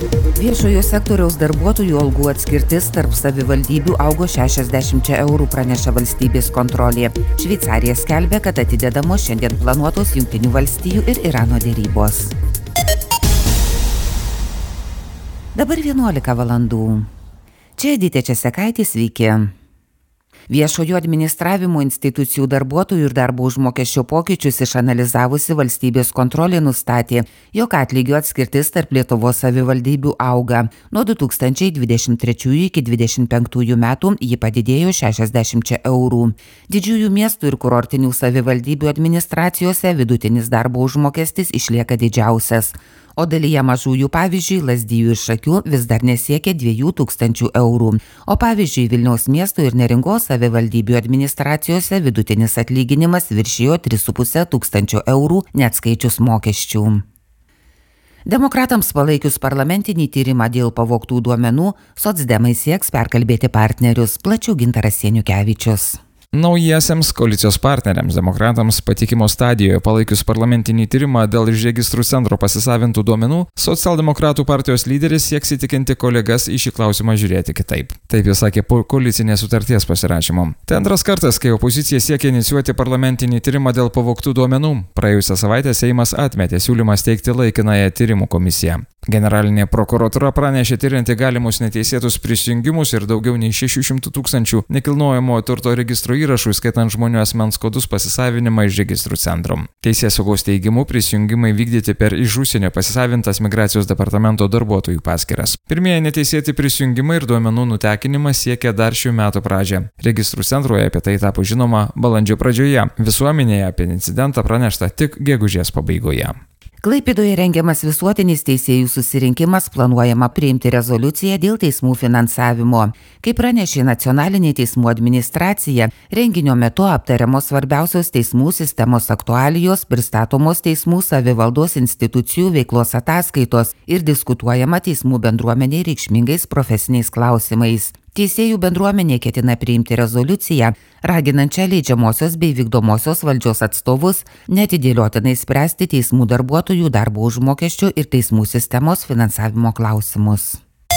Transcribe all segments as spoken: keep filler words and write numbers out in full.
Viešojo sektoriaus darbuotojų algų atskirtis tarp savivaldybių augo šešiasdešimt eurų, praneša valstybės kontrolė. Šveicarija skelbia, kad atidedamos šiandien planuotos Jungtinių valstijų ir Irano derybos. Dabar vienuolika valandų. Čia Edita Česekaitė, sveiki. Viešojo administravimo institucijų darbuotojų ir darbo užmokesčio pokyčius išanalizavusi valstybės kontrolė nustatė, jog atlygio atskirtis tarp Lietuvos savivaldybių auga. Nuo du tūkstančiai dvidešimt trečiųjų iki dvidešimt penktųjų metų ji padidėjo šešiasdešimt eurų. Didžiųjų miestų ir kurortinių savivaldybių administracijose vidutinis darbo užmokestis išlieka didžiausias. O dalyje mažųjų, pavyzdžiui, Lazdijų ir Šakių vis dar nesiekia dviejų tūkstančių eurų. O pavyzdžiui, Vilniaus miesto ir Neringos savivaldybių administracijose vidutinis atlyginimas viršijo tris su puse tūkstančio eurų, neatskaičius mokesčių. Demokratams palaikius parlamentinį tyrimą dėl pavogtų duomenų, socdemai sieks perkalbėti partnerius, plačiau Gintaras Seniukevičius. Naujiesiems koalicijos partneriams demokratams patikimo stadijoje palaikius parlamentinį tyrimą dėl iš registrų centro pasisavintų duomenų, socialdemokratų partijos lyderis sieks įtikinti kolegas į šį klausimą žiūrėti kitaip. Taip jis sakė po koalicinės sutarties pasirašymo. Tai antras kartas, kai opozicija siekia inicijuoti parlamentinį tyrimą dėl pavogtų duomenų. Praėjusią savaitę Seimas atmetė siūlymą steigti laikinąją tyrimų komisiją. Generalinė prokuratūra pranešė tyrianti galimus neteisėtus prisijungimus ir daugiau nei šešių šimtų tūkstančių nekilnojamojo turto registro įrašų, skaitant žmonių asmens kodus pasisavinimą iš registrų centro. Teisėsaugos teigimu prisijungimai vykdyti per iš užsienio pasisavintas migracijos departamento darbuotojų paskyras. Pirmieji neteisėti prisijungimai ir duomenų nutekinimas siekia dar šių metų pradžią. Registrų centroje apie tai tapo žinoma balandžio pradžioje. Visuomenėje apie incidentą pranešta tik gegužės pabaigoje. Klaipėdoje rengiamas visuotinis teisėjų susirinkimas, planuojama priimti rezoliuciją dėl teismų finansavimo. Kaip pranešė nacionalinė teismų administracija, renginio metu aptariamos svarbiausios teismų sistemos aktualijos, pristatomos teismų savivaldos institucijų veiklos ataskaitos ir diskutuojama teismų bendruomeniai reikšmingais profesiniais klausimais. Teisėjų bendruomenė ketina priimti rezoliuciją, raginančią leidžiamosios bei vykdomosios valdžios atstovus neatidėliotinai spręsti teismų darbuotojų darbo užmokesčio ir teismų sistemos finansavimo klausimus.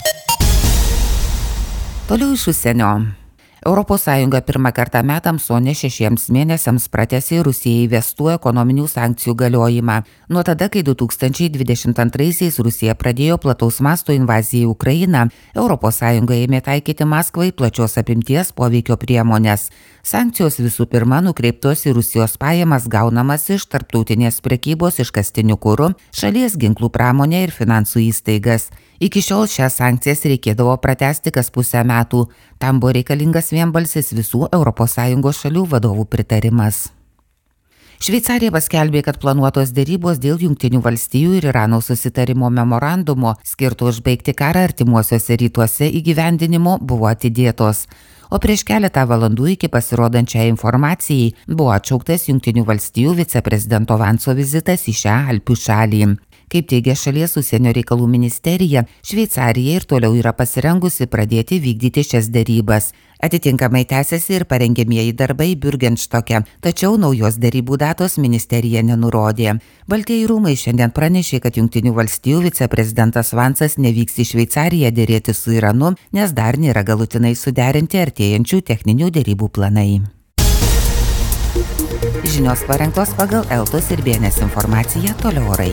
Toliau iš užsienio. Europos Sąjunga pirmą kartą metams, o ne šešiems mėnesiams pratęsė Rusijai įvestų ekonominių sankcijų galiojimą. Nuo tada, kai du tūkstančiai dvidešimt antraisiais Rusija pradėjo plataus masto invaziją į Ukrainą, Europos Sąjunga ėmė taikyti Maskvai plačios apimties poveikio priemonės. Sankcijos visų pirma nukreiptos į Rusijos pajamas gaunamas iš tarptautinės prekybos iškastiniu kuru, šalies ginklų pramonę ir finansų įstaigas. Iki šiol šias sankcijas reikėdavo pratęsti kas pusę metų. Tam buvo reikalingas vienbalsis visų Europos Sąjungos šalių vadovų pritarimas. Šveicarija paskelbė, kad planuotos derybos dėl Jungtinių valstijų ir Irano susitarimo memorandumo skirto užbaigti karą artimuosiuose rytuose įgyvendinimo buvo atidėtos. O prieš keletą valandų iki pasirodančiai informacijai buvo atšauktas Jungtinių valstijų viceprezidento Vanso vizitas į šią Alpių šalį. Kaip teigia šalies užsienio reikalų ministerija, Šveicarija ir toliau yra pasirengusi pradėti vykdyti šias derybas. Atitinkamai tęsiasi ir parengiamieji darbai Bürgenstoke, tačiau naujos derybų datos ministerija nenurodė. Baltieji rūmai šiandien pranešė, kad Jungtinių valstijų viceprezidentas Vansas nevyks į Šveicariją dėrėti su Iranu, nes dar nėra galutinai suderinti artėjančių techninių derybų planai. Žinios parengtos pagal Eltos ir B N S informaciją, toliau orai.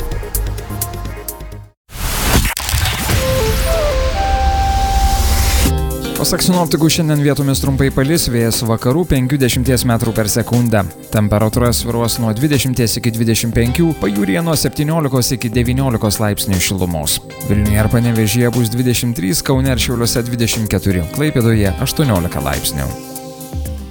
Pasak sinoptikų, šiandien vietomis trumpai palis, vėjas vakarų penkių dešimties metrų per sekundę. Temperatūra svyruos nuo dvidešimties iki dvidešimt penkių, pajūryje nuo septyniolikos iki devyniolikos laipsnių šilumos. Vilniuje ir Panevėžyje bus dvidešimt trys, Kaune ir Šiauliuose dvidešimt keturi, Klaipėdoje aštuoniolika laipsnių.